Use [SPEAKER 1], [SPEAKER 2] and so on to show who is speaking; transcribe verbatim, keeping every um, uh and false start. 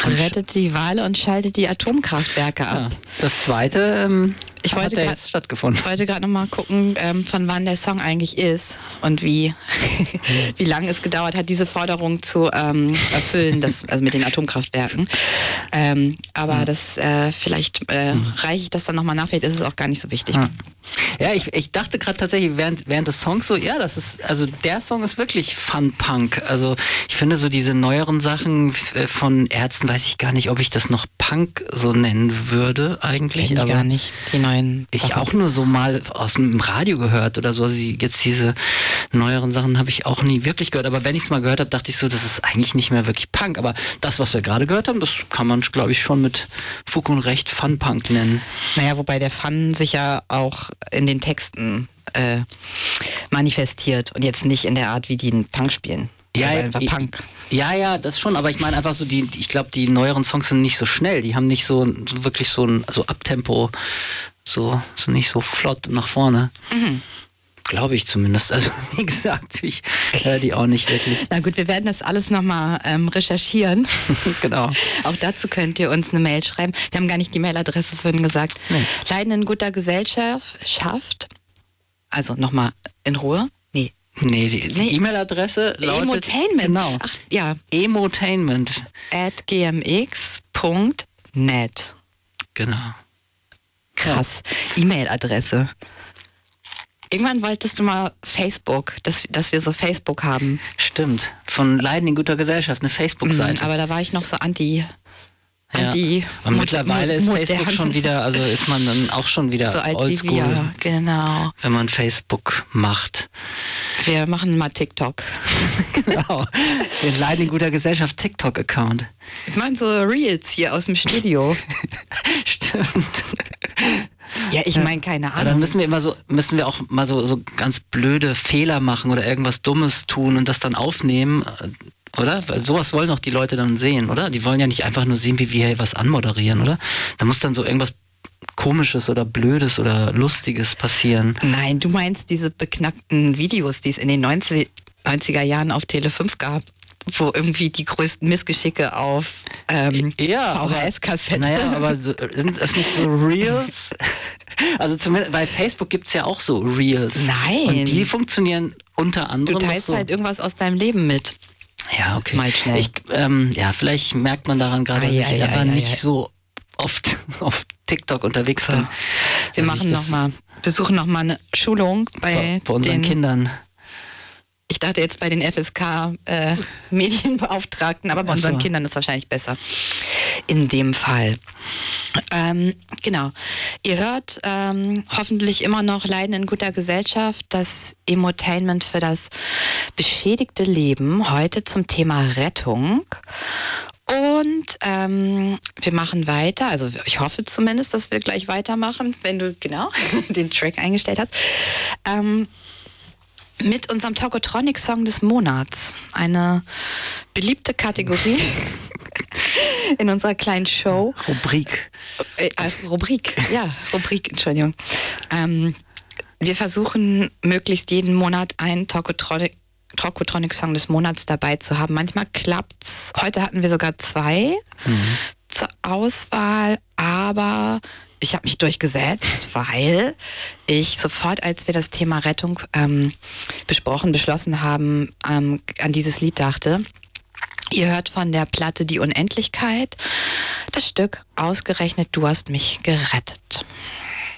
[SPEAKER 1] Rettet die Wale und schaltet die Atomkraftwerke ab.
[SPEAKER 2] Ja. Das zweite ähm,
[SPEAKER 1] ich
[SPEAKER 2] hat
[SPEAKER 1] wollte
[SPEAKER 2] ja
[SPEAKER 1] grad,
[SPEAKER 2] jetzt stattgefunden.
[SPEAKER 1] Ich wollte gerade nochmal gucken, ähm, von wann der Song eigentlich ist und wie, wie lange es gedauert hat, diese Forderung zu ähm, erfüllen, das, also mit den Atomkraftwerken. Ähm, aber mhm. das äh, vielleicht äh, mhm. reiche ich das dann nochmal nach, vielleicht ist es auch gar nicht so wichtig.
[SPEAKER 2] Ja, ja ich, ich dachte gerade tatsächlich während, während des Songs so, ja, das ist, also der Song ist wirklich Fun-Punk. Also ich finde so diese neueren Sachen von Ärzten, weiß ich gar nicht, ob ich das noch Punk so nennen würde eigentlich.
[SPEAKER 1] Ich
[SPEAKER 2] aber
[SPEAKER 1] gar nicht, die neuen
[SPEAKER 2] Ich
[SPEAKER 1] Sachen.
[SPEAKER 2] auch nur so mal aus dem Radio gehört oder so. Also jetzt diese neueren Sachen habe ich auch nie wirklich gehört. Aber wenn ich es mal gehört habe, dachte ich so, das ist eigentlich nicht mehr wirklich Punk. Aber das, was wir gerade gehört haben, das kann man, glaube ich, schon mit Fug und Recht Fun-Punk nennen.
[SPEAKER 1] Naja, wobei der Fun sich ja auch in den Texten äh, manifestiert und jetzt nicht in der Art, wie die einen Punk spielen.
[SPEAKER 2] Ja,
[SPEAKER 1] also einfach
[SPEAKER 2] ich,
[SPEAKER 1] Punk.
[SPEAKER 2] Ja, ja, das schon, aber ich meine einfach so, die, ich glaube, die neueren Songs sind nicht so schnell, die haben nicht so, so wirklich so ein so Abtempo, so, so nicht so flott nach vorne. Mhm. Glaube ich zumindest. Also wie gesagt, ich höre die auch nicht wirklich.
[SPEAKER 1] Na gut, wir werden das alles nochmal ähm, recherchieren.
[SPEAKER 2] Genau.
[SPEAKER 1] Auch dazu könnt ihr uns eine Mail schreiben. Wir haben gar nicht die Mailadresse vorhin gesagt. Nee. Leiden in guter Gesellschaft schafft. Also nochmal in Ruhe. Nee.
[SPEAKER 2] Nee, die, die nee. E-Mail-Adresse lautet...
[SPEAKER 1] Emotainment.
[SPEAKER 2] Genau.
[SPEAKER 1] Ach, ja.
[SPEAKER 2] Emotainment.
[SPEAKER 1] at g m x punkt net.
[SPEAKER 2] Genau.
[SPEAKER 1] Krass. Ja. E-Mail-Adresse. Irgendwann wolltest du mal Facebook, dass, dass wir so Facebook haben.
[SPEAKER 2] Stimmt. Von Leiden in guter Gesellschaft, eine Facebook-Seite.
[SPEAKER 1] Aber da war ich noch so anti...
[SPEAKER 2] Ja.
[SPEAKER 1] anti
[SPEAKER 2] Und mittlerweile ist
[SPEAKER 1] modern.
[SPEAKER 2] Facebook schon wieder, also ist man dann auch schon wieder
[SPEAKER 1] so alt
[SPEAKER 2] oldschool,
[SPEAKER 1] wie wir, genau.
[SPEAKER 2] Wenn man Facebook macht.
[SPEAKER 1] Wir machen mal TikTok.
[SPEAKER 2] Genau. Den Leiden in guter Gesellschaft TikTok-Account.
[SPEAKER 1] Ich meine so Reels hier aus dem Studio.
[SPEAKER 2] Stimmt.
[SPEAKER 1] Ja, ich meine, keine Ahnung.
[SPEAKER 2] Aber dann müssen wir immer so, müssen wir auch mal so, so ganz blöde Fehler machen oder irgendwas Dummes tun und das dann aufnehmen, oder? Weil sowas wollen doch die Leute dann sehen, oder? Die wollen ja nicht einfach nur sehen, wie wir hier was anmoderieren, oder? Da muss dann so irgendwas Komisches oder Blödes oder Lustiges passieren.
[SPEAKER 1] Nein, du meinst diese beknackten Videos, die es in den neunziger Jahren auf Tele fünf gab, wo irgendwie die größten Missgeschicke auf ähm,
[SPEAKER 2] ja,
[SPEAKER 1] V H S-Kassette.
[SPEAKER 2] Naja, aber so, sind das nicht so Reels? Also zumindest bei Facebook gibt es ja auch so Reels.
[SPEAKER 1] Nein.
[SPEAKER 2] Und die funktionieren unter anderem.
[SPEAKER 1] Du teilst
[SPEAKER 2] so.
[SPEAKER 1] halt irgendwas aus deinem Leben mit.
[SPEAKER 2] Ja, okay.
[SPEAKER 1] Mal schnell.
[SPEAKER 2] Ich, ähm, ja, vielleicht merkt man daran gerade,
[SPEAKER 1] ah,
[SPEAKER 2] dass
[SPEAKER 1] ja,
[SPEAKER 2] ich
[SPEAKER 1] ja,
[SPEAKER 2] einfach
[SPEAKER 1] ja,
[SPEAKER 2] nicht
[SPEAKER 1] ja.
[SPEAKER 2] so oft auf TikTok unterwegs bin.
[SPEAKER 1] Wir machen nochmal, besuchen nochmal eine Schulung bei,
[SPEAKER 2] bei unseren
[SPEAKER 1] den,
[SPEAKER 2] Kindern.
[SPEAKER 1] Ich dachte jetzt bei den F S K-Medienbeauftragten, äh, aber bei
[SPEAKER 2] Ach
[SPEAKER 1] unseren
[SPEAKER 2] so.
[SPEAKER 1] Kindern ist wahrscheinlich besser. In dem Fall. Ähm, genau. Ihr hört ähm, hoffentlich immer noch Leiden in guter Gesellschaft, das Emotainment für das beschädigte Leben. Heute zum Thema Rettung. Und ähm, wir machen weiter, also ich hoffe zumindest, dass wir gleich weitermachen, wenn du genau den Track eingestellt hast. Ähm, mit unserem Tokotronic-Song des Monats. Eine beliebte Kategorie in unserer kleinen Show.
[SPEAKER 2] Rubrik.
[SPEAKER 1] Äh, äh, Rubrik, ja, Rubrik, Entschuldigung. Ähm, wir versuchen möglichst jeden Monat einen Tokotronic Tokotronic-Song des Monats dabei zu haben. Manchmal klappt's. Heute hatten wir sogar zwei mhm. zur Auswahl, aber ich habe mich durchgesetzt, weil ich sofort, als wir das Thema Rettung ähm, besprochen, beschlossen haben, ähm, an dieses Lied dachte. Ihr hört von der Platte Die Unendlichkeit das Stück Ausgerechnet du hast mich gerettet.